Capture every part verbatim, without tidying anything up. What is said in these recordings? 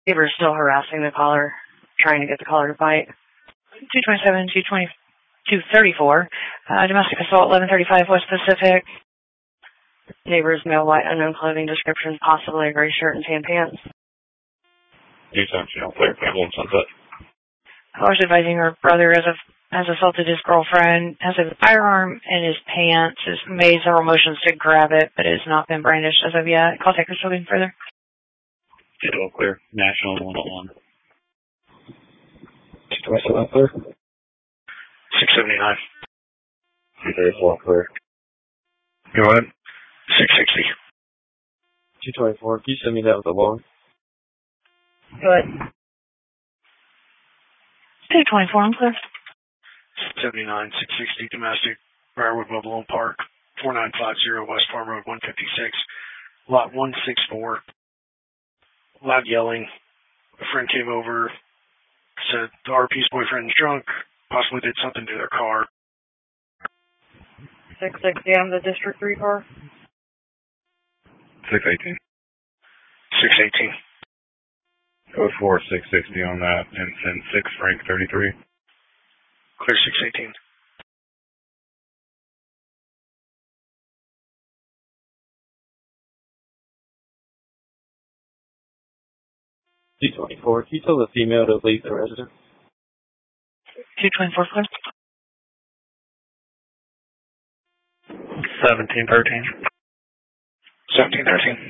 Neighbor is still harassing the caller, trying to get the caller to fight. two twenty-seven, two twenty, two thirty-four, uh, domestic assault, eleven thirty-five West Pacific. Neighbor's male, white, unknown clothing description, possibly a gray shirt and tan pants. Anytime, you know, clear, Campbell and Sunset. Caller's advising her brother has, a, has assaulted his girlfriend, has a firearm in his pants, has made several motions to grab it, but it has not been brandished as of yet. Call takers looking further. Get all clear. National one oh one. two twenty-seven clear. six seventy-nine. two thirty-four clear. Go ahead. six sixty. two twenty-four, can you send me that with a log? Go ahead. two twenty-four, I'm clear. six seventy-nine, six sixty domestic, Briarwood, Buffalo Park, four nine five zero West Farm Road, one fifty-six, lot one sixty-four. Loud yelling. A friend came over, said the R P's boyfriend's drunk, possibly did something to their car. six sixty on the District three car. six eighteen. six eighteen. Code four, six sixty on that, and send six Frank thirty-three. Clear six eighteen. two twenty-four, can you tell the female to leave the residence? two twenty-four, clear. seventeen thirteen. seventeen thirteen.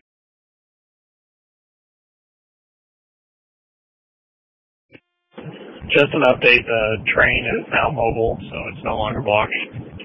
Just an update, the train is now mobile, so it's no longer blocked.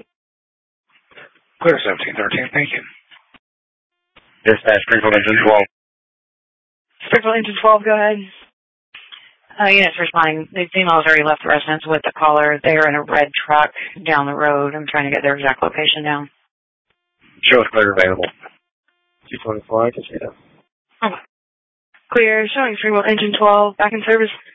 Clear seventeen thirteen, thank you. Dispatch, Springfield Engine twelve. Springfield Engine twelve, go ahead. Uh, units responding. The female has already left the residence with the caller. They are in a red truck down the road. I'm trying to get their exact location down. Show is clear available. two twenty-four, I can see that. Okay. Clear, showing Springfield Engine twelve, back in service.